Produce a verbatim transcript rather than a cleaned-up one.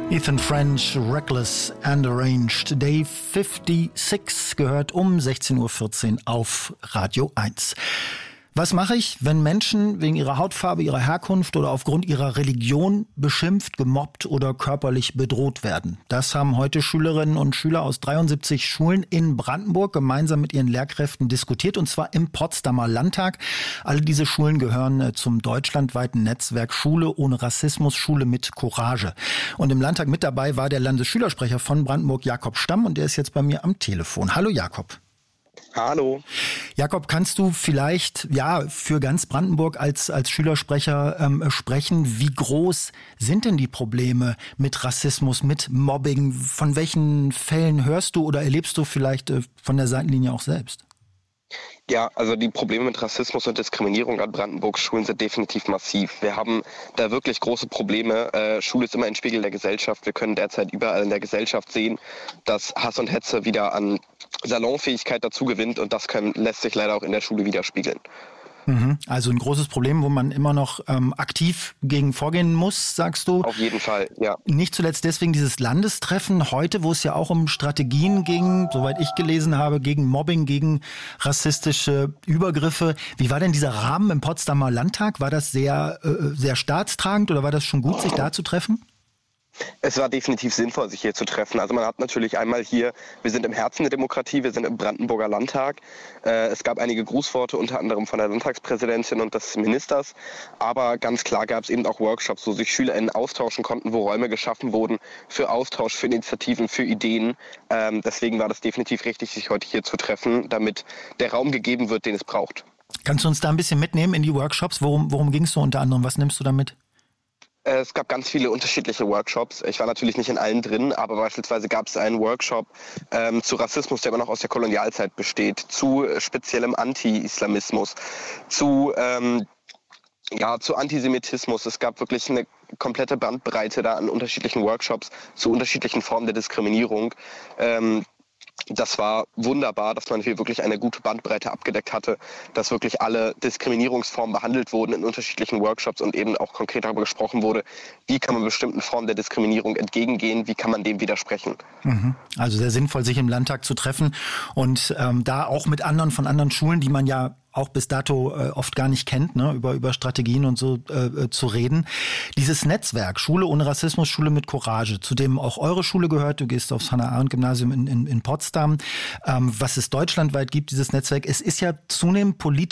Ethan French, Reckless and Arranged. Day fünfundfünfzig gehört um sechzehn Uhr vierzehn auf Radio eins. Was mache ich, wenn Menschen wegen ihrer Hautfarbe, ihrer Herkunft oder aufgrund ihrer Religion beschimpft, gemobbt oder körperlich bedroht werden? Das haben heute Schülerinnen und Schüler aus dreiundsiebzig Schulen in Brandenburg gemeinsam mit ihren Lehrkräften diskutiert, und zwar im Potsdamer Landtag. Alle diese Schulen gehören zum deutschlandweiten Netzwerk Schule ohne Rassismus, Schule mit Courage. Und im Landtag mit dabei war der Landesschülersprecher von Brandenburg, Jakob Stamm, und der ist jetzt bei mir am Telefon. Hallo Jakob. Hallo. Jakob, kannst du vielleicht ja für ganz Brandenburg als, als Schülersprecher ähm, sprechen? Wie groß sind denn die Probleme mit Rassismus, mit Mobbing? Von welchen Fällen hörst du oder erlebst du vielleicht äh, von der Seitenlinie auch selbst? Ja, also die Probleme mit Rassismus und Diskriminierung an Brandenburgs Schulen sind definitiv massiv. Wir haben da wirklich große Probleme. Äh, Schule ist immer ein Spiegel der Gesellschaft. Wir können derzeit überall in der Gesellschaft sehen, dass Hass und Hetze wieder an Salonfähigkeit dazu gewinnt, und das können, lässt sich leider auch in der Schule widerspiegeln. Also ein großes Problem, wo man immer noch ähm, aktiv gegen vorgehen muss, sagst du? Auf jeden Fall, ja. Nicht zuletzt deswegen dieses Landestreffen heute, wo es ja auch um Strategien ging, soweit ich gelesen habe, gegen Mobbing, gegen rassistische Übergriffe. Wie war denn dieser Rahmen im Potsdamer Landtag? War das sehr, äh, sehr staatstragend oder war das schon gut, sich da zu treffen? Es war definitiv sinnvoll, sich hier zu treffen. Also man hat natürlich einmal hier, wir sind im Herzen der Demokratie, wir sind im Brandenburger Landtag. Äh, es gab einige Grußworte, unter anderem von der Landtagspräsidentin und des Ministers. Aber ganz klar gab es eben auch Workshops, wo sich SchülerInnen austauschen konnten, wo Räume geschaffen wurden für Austausch, für Initiativen, für Ideen. Ähm, deswegen war das definitiv richtig, sich heute hier zu treffen, damit der Raum gegeben wird, den es braucht. Kannst du uns da ein bisschen mitnehmen in die Workshops? Worum, worum ging es so unter anderem? Was nimmst du da mit? Es gab ganz viele unterschiedliche Workshops. Ich war natürlich nicht in allen drin, aber beispielsweise gab es einen Workshop ähm, zu Rassismus, der immer noch aus der Kolonialzeit besteht, zu speziellem Anti-Islamismus, zu, ähm, ja, zu Antisemitismus. Es gab wirklich eine komplette Bandbreite da an unterschiedlichen Workshops zu unterschiedlichen Formen der Diskriminierung. Ähm, Das war wunderbar, dass man hier wirklich eine gute Bandbreite abgedeckt hatte, dass wirklich alle Diskriminierungsformen behandelt wurden in unterschiedlichen Workshops und eben auch konkret darüber gesprochen wurde, wie kann man bestimmten Formen der Diskriminierung entgegengehen, wie kann man dem widersprechen. Also sehr sinnvoll, sich im Landtag zu treffen und ähm, da auch mit anderen von anderen Schulen, die man ja auch bis dato äh, oft gar nicht kennt, ne, über, über Strategien und so äh, zu reden. Dieses Netzwerk, Schule ohne Rassismus, Schule mit Courage, zu dem auch eure Schule gehört, du gehst aufs Hannah-Arendt-Gymnasium in, in, in Potsdam, ähm, was es deutschlandweit gibt, dieses Netzwerk, es ist ja zunehmend politisch